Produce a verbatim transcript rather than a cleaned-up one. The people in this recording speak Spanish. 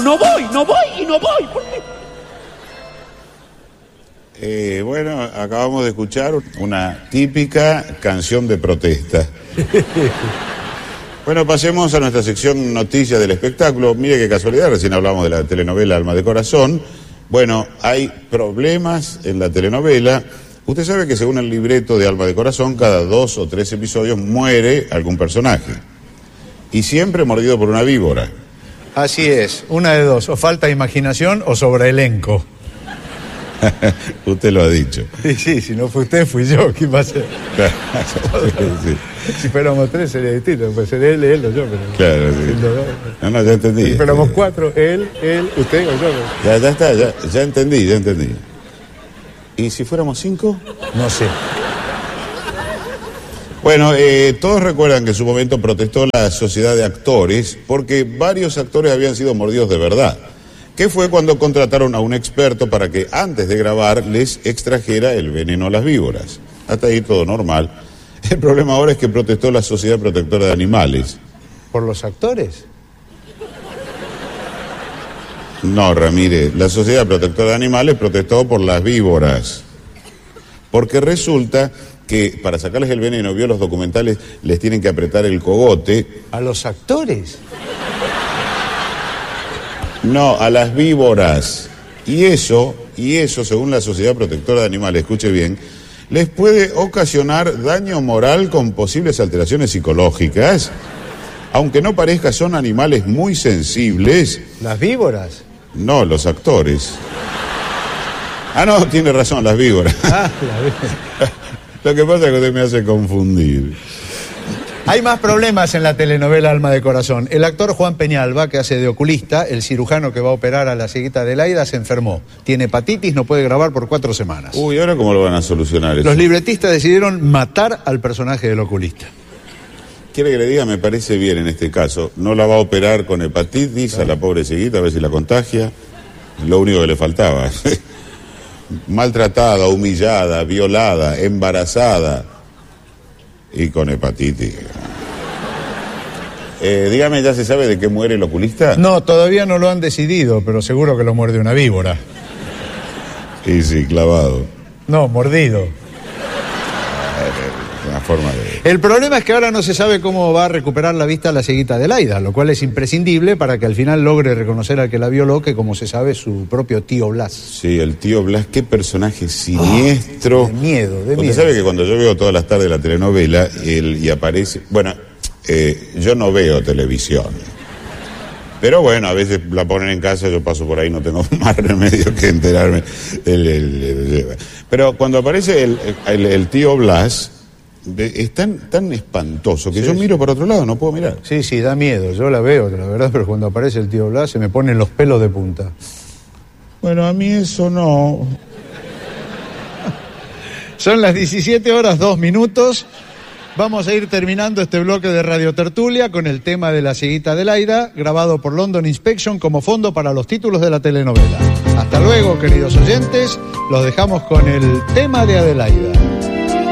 no voy, no voy y no voy. ¿Por qué? Eh, bueno, acabamos de escuchar una típica canción de protesta. Bueno, pasemos a nuestra sección Noticias del Espectáculo. Mire qué casualidad, recién hablamos de la telenovela Alma de Corazón. Bueno, hay problemas en la telenovela. Usted sabe que según el libreto de Alma de Corazón, cada dos o tres episodios muere algún personaje. Y siempre mordido por una víbora. Así es, una de dos, o falta imaginación o sobreelenco. Usted lo ha dicho. Sí, sí, si no fue usted, fui yo, ¿qué pasa? Sí. Si fuéramos tres sería distinto, pues sería él, él o yo. Pero... Claro, sí. No, no, ya entendí. Si fuéramos cuatro, él, él, usted o yo. Pero... Ya, ya está, ya, ya entendí, ya entendí. ¿Y si fuéramos cinco? No sé. Bueno, eh, todos recuerdan que en su momento protestó la sociedad de actores porque varios actores habían sido mordidos de verdad. Que fue cuando contrataron a un experto para que antes de grabar les extrajera el veneno a las víboras. Hasta ahí todo normal. El problema ahora es que protestó la Sociedad Protectora de Animales. ¿Por los actores? No, Ramírez, la Sociedad Protectora de Animales protestó por las víboras. Porque resulta que para sacarles el veneno, vio los documentales, les tienen que apretar el cogote. ¿A los actores? No, a las víboras. Y eso, y eso, según la Sociedad Protectora de Animales, escuche bien, les puede ocasionar daño moral con posibles alteraciones psicológicas. Aunque no parezca, son animales muy sensibles. ¿Las víboras? No, los actores. Ah, no, tiene razón, las víboras. Ah, la víbora. Lo que pasa es que usted me hace confundir. Hay más problemas en la telenovela Alma de Corazón. El actor Juan Peñalba, que hace de oculista, el cirujano que va a operar a la cieguita Adelaida, se enfermó. Tiene hepatitis, no puede grabar por cuatro semanas. Uy, ¿ahora cómo lo van a solucionar eso? Los libretistas decidieron matar al personaje del oculista. ¿Quiere que le diga? Me parece bien en este caso. No la va a operar con hepatitis claro. A la pobre cieguita, a ver si la contagia. Lo único que le faltaba. Maltratada, humillada, violada, embarazada y con hepatitis. Eh, dígame, ¿ya se sabe de qué muere el oculista? No, todavía no lo han decidido, pero seguro que lo muerde una víbora. Y sí, clavado. No, mordido. Una forma de... El problema es que ahora no se sabe cómo va a recuperar la vista la cieguita Adelaida, lo cual es imprescindible para que al final logre reconocer al que la violó, que como se sabe es su propio tío Blas. Sí, el tío Blas, qué personaje siniestro. Oh, de miedo, de Usted miedo. sabe que cuando yo veo todas las tardes la telenovela él, y aparece... Bueno, eh, yo no veo televisión. Pero bueno, a veces la ponen en casa, yo paso por ahí, no tengo más remedio que enterarme. El, el, el, el... Pero cuando aparece el, el, el tío Blas... De, es tan, tan espantoso que sí, yo miro sí. Para otro lado, no puedo mirar. Sí, sí, da miedo, yo la veo, la verdad, pero cuando aparece el tío Blas se me ponen los pelos de punta. Bueno, a mí eso no. Son las diecisiete horas, dos minutos. Vamos a ir terminando este bloque de Radio Tertulia con el tema de la cieguita Adelaida, grabado por London Inspection como fondo para los títulos de la telenovela. Hasta luego, queridos oyentes, los dejamos con el tema de Adelaida.